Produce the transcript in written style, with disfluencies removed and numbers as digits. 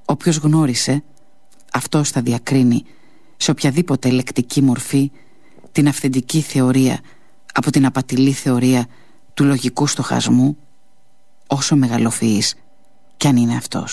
Όποιος γνώρισε, αυτός θα διακρίνει σε οποιαδήποτε λεκτική μορφή την αυθεντική θεωρία από την απατηλή θεωρία του λογικού στοχασμού, όσο μεγαλοφυής κι αν είναι αυτός.